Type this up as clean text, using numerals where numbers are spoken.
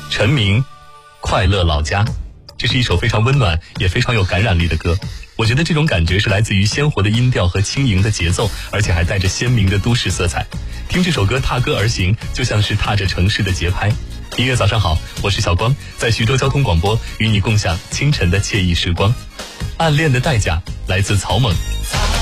陈明，快乐老家。这是一首非常温暖也非常有感染力的歌，我觉得这种感觉是来自于鲜活的音调和轻盈的节奏，而且还带着鲜明的都市色彩。听这首歌踏歌而行，就像是踏着城市的节拍。音乐早上好，我是小光，在徐州交通广播与你共享清晨的惬意时光。暗恋的代价来自草蜢，